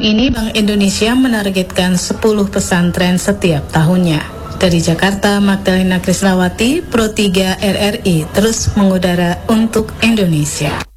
ini Bank Indonesia menargetkan 10 pesantren setiap tahunnya. Dari Jakarta, Magdalena Krisnawati, Pro 3 RRI terus mengudara untuk Indonesia.